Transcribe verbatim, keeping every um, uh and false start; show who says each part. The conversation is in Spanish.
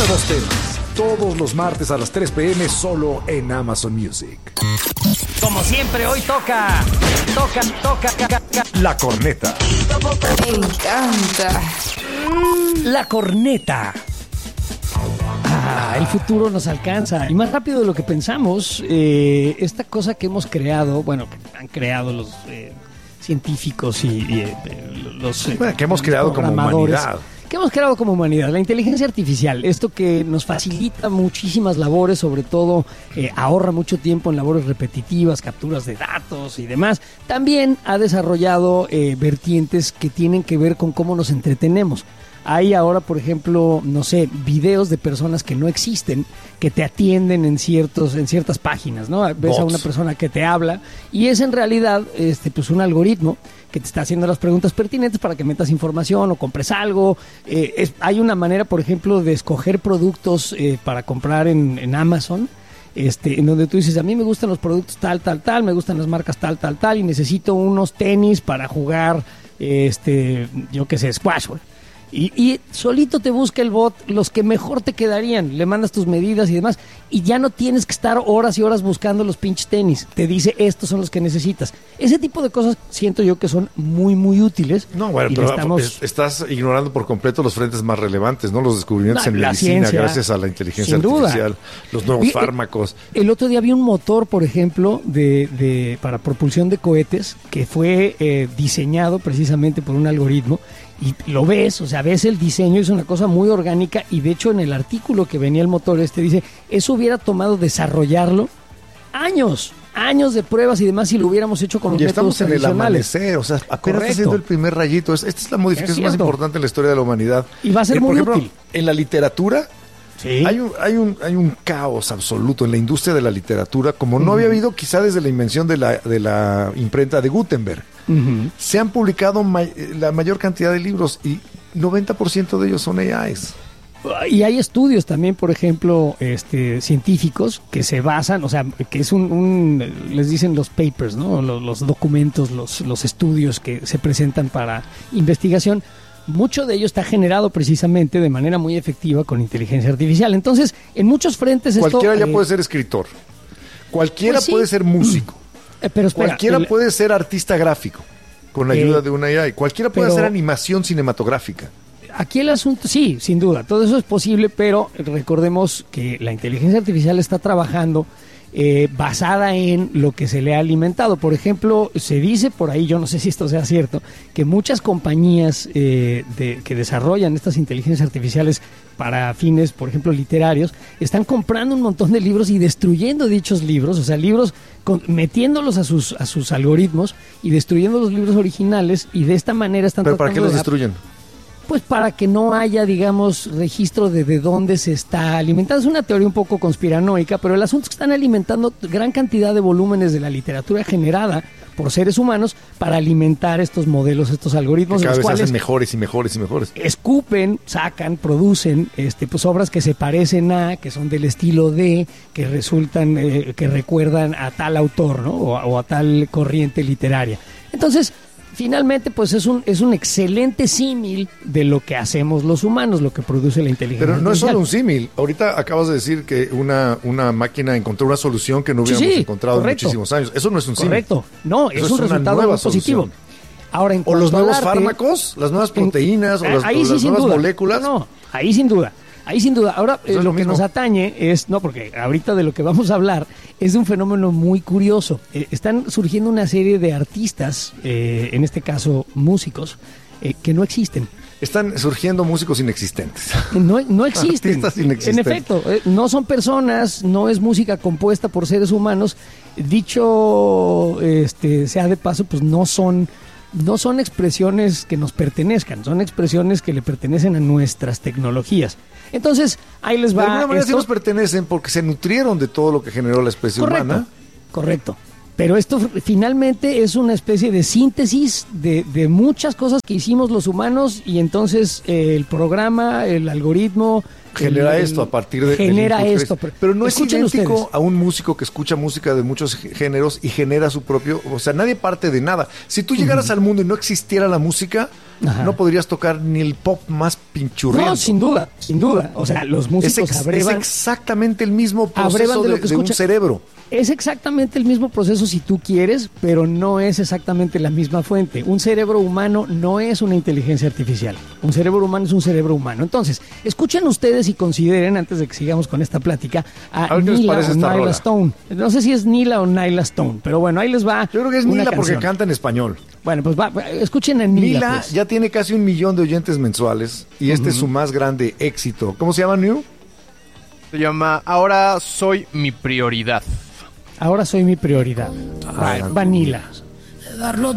Speaker 1: Nuevos temas, todos los martes a las tres p.m. solo en Amazon Music.
Speaker 2: Como siempre, hoy toca, toca, toca, toca.
Speaker 1: La corneta.
Speaker 3: Me encanta.
Speaker 2: La corneta. Ah, el futuro nos alcanza. Y más rápido de lo que pensamos, eh, esta cosa que hemos creado, bueno, que han creado los eh, científicos y, y eh, los... Eh,
Speaker 1: bueno, que hemos creado como humanidad.
Speaker 2: Que hemos creado como humanidad, la inteligencia artificial, esto que nos facilita muchísimas labores, sobre todo eh, ahorra mucho tiempo en labores repetitivas, capturas de datos y demás, también ha desarrollado eh, vertientes que tienen que ver con cómo nos entretenemos. Hay ahora, por ejemplo, no sé, videos de personas que no existen, que te atienden en ciertos, en ciertas páginas, ¿no? Ves Bots. A una persona que te habla y es en realidad este, pues un algoritmo que te está haciendo las preguntas pertinentes para que metas información o compres algo. Eh, es, hay una manera, por ejemplo, de escoger productos eh, para comprar en, en Amazon, este, en donde tú dices, a mí me gustan los productos tal, tal, tal, me gustan las marcas tal, tal, tal, y necesito unos tenis para jugar, este, yo qué sé, squash, güey. Y, y solito te busca el bot los que mejor te quedarían, le mandas tus medidas y demás, y ya no tienes que estar horas y horas buscando los pinches tenis, te dice estos son los que necesitas. Ese tipo de cosas siento yo que son muy muy útiles.
Speaker 1: No, bueno, pero estamos... estás ignorando por completo los frentes más relevantes, ¿no? Los descubrimientos no, en medicina ciencia, gracias a la inteligencia artificial, los nuevos y, fármacos.
Speaker 2: El, el otro día vi un motor, por ejemplo, de, de para propulsión de cohetes que fue eh, diseñado precisamente por un algoritmo. Y lo ves, o sea, ves el diseño, es una cosa muy orgánica y de hecho en el artículo que venía el motor este dice, eso hubiera tomado desarrollarlo años, años de pruebas y demás si lo hubiéramos hecho con los métodos tradicionales.
Speaker 1: Ya estamos en el amanecer, o sea, apenas está haciendo el primer rayito. Esta es la modificación es más importante en la historia de la humanidad.
Speaker 2: Y va a ser eh, muy
Speaker 1: por ejemplo,
Speaker 2: útil.
Speaker 1: En la literatura, sí. hay, un, hay, un, hay un caos absoluto en la industria de la literatura, como no uh-huh. había habido quizá desde la invención de la, de la imprenta de Gutenberg. Uh-huh. Se han publicado may- la mayor cantidad de libros y noventa por ciento de ellos son A Is.
Speaker 2: Y hay estudios también, por ejemplo, este, científicos que se basan, o sea, que es un, un les dicen los papers, ¿no? Los, los documentos, los, los estudios que se presentan para investigación. Mucho de ello está generado precisamente de manera muy efectiva con inteligencia artificial. Entonces, en muchos frentes esto...
Speaker 1: Cualquiera ya
Speaker 2: eh,
Speaker 1: puede ser escritor. Cualquiera
Speaker 2: pues sí.
Speaker 1: puede ser músico.
Speaker 2: Eh, pero espera,
Speaker 1: Cualquiera
Speaker 2: el,
Speaker 1: puede ser artista gráfico con la ayuda eh, de una A I. Cualquiera puede
Speaker 2: pero,
Speaker 1: hacer animación cinematográfica.
Speaker 2: Aquí el asunto, sí, sin duda, todo eso es posible, pero recordemos que la inteligencia artificial está trabajando eh, basada en lo que se le ha alimentado. Por ejemplo, se dice por ahí, yo no sé si esto sea cierto, que muchas compañías eh, de, que desarrollan estas inteligencias artificiales para fines, por ejemplo, literarios, están comprando un montón de libros y destruyendo dichos libros, o sea, libros con, metiéndolos a sus a sus algoritmos y destruyendo los libros originales, y de esta manera están
Speaker 1: ¿Pero
Speaker 2: tratando
Speaker 1: para qué los
Speaker 2: de,
Speaker 1: destruyen?
Speaker 2: Pues para que no haya, digamos, registro de, de dónde se está alimentando. Es una teoría un poco conspiranoica, pero el asunto es que están alimentando gran cantidad de volúmenes de la literatura generada por seres humanos para alimentar estos modelos, estos algoritmos.
Speaker 1: Que cada
Speaker 2: los
Speaker 1: vez
Speaker 2: cuales
Speaker 1: hacen mejores y mejores y mejores.
Speaker 2: Escupen, sacan, producen este, pues obras que se parecen a, que son del estilo de, que resultan, eh, que recuerdan a tal autor, ¿no? O, o a tal corriente literaria. Entonces, finalmente, pues es un es un excelente símil de lo que hacemos los humanos, lo que produce la inteligencia
Speaker 1: Pero no
Speaker 2: artificial.
Speaker 1: es solo un símil. Ahorita acabas de decir que una, una máquina encontró una solución que no hubiéramos
Speaker 2: sí, sí,
Speaker 1: encontrado
Speaker 2: correcto.
Speaker 1: en muchísimos años. Eso no es un símil.
Speaker 2: Correcto. No,
Speaker 1: Eso
Speaker 2: es un
Speaker 1: es
Speaker 2: resultado muy positivo.
Speaker 1: solución.
Speaker 2: Ahora, en
Speaker 1: o los nuevos
Speaker 2: arte,
Speaker 1: fármacos, las nuevas proteínas,
Speaker 2: en,
Speaker 1: o las,
Speaker 2: ahí
Speaker 1: o
Speaker 2: sí,
Speaker 1: las
Speaker 2: sin
Speaker 1: nuevas
Speaker 2: duda.
Speaker 1: moléculas.
Speaker 2: No, no, ahí sin duda. Ahí sin duda. Ahora, eh,
Speaker 1: es
Speaker 2: lo,
Speaker 1: lo
Speaker 2: que
Speaker 1: mismo.
Speaker 2: nos atañe es, no, porque ahorita de lo que vamos a hablar es de un fenómeno muy curioso. Eh, están surgiendo una serie de artistas, eh, en este caso músicos, eh, que no existen.
Speaker 1: Están surgiendo músicos inexistentes.
Speaker 2: No, no existen.
Speaker 1: Artistas inexistentes.
Speaker 2: En efecto, eh, no son personas, no es música compuesta por seres humanos. Dicho este, sea de paso, pues no son... no son expresiones que nos pertenezcan, son expresiones que le pertenecen a nuestras tecnologías. Entonces, ahí les va.
Speaker 1: De alguna manera
Speaker 2: esto.
Speaker 1: sí nos pertenecen porque se nutrieron de todo lo que generó la especie
Speaker 2: Correcto,
Speaker 1: humana.
Speaker 2: Correcto. Pero esto finalmente es una especie de síntesis de, de muchas cosas que hicimos los humanos, y entonces eh, el programa, el algoritmo...
Speaker 1: Genera
Speaker 2: el,
Speaker 1: esto a partir de...
Speaker 2: Genera esto.
Speaker 1: Pero, pero no es idéntico
Speaker 2: ustedes.
Speaker 1: a un músico que escucha música de muchos géneros y genera su propio... O sea, nadie parte de nada. Si tú llegaras uh-huh. al mundo y no existiera la música, Ajá. no podrías tocar ni el pop más pinchurriento.
Speaker 2: No, sin duda, sin duda. O sea, los músicos
Speaker 1: es, ex,
Speaker 2: abrevan,
Speaker 1: es exactamente el mismo proceso de, de, de un cerebro.
Speaker 2: Es exactamente el mismo proceso si tú quieres, pero no es exactamente la misma fuente. Un cerebro humano no es una inteligencia artificial. Un cerebro humano es un cerebro humano. Entonces, escuchen ustedes y consideren, antes de que sigamos con esta plática, a, a Nila o Nyla Stone. No sé si es Nila o Nyla Stone, pero bueno, ahí les va.
Speaker 1: Yo creo que es Nila canción. Porque canta en español.
Speaker 2: Bueno, pues va, escuchen a Nila.
Speaker 1: Nila
Speaker 2: pues.
Speaker 1: ya tiene casi un millón de oyentes mensuales y este uh-huh. es su más grande éxito. ¿Cómo se llama, New?
Speaker 4: Se llama Ahora Soy Mi Prioridad.
Speaker 2: Ahora soy mi prioridad. Ah, Vanilla.
Speaker 5: Darlo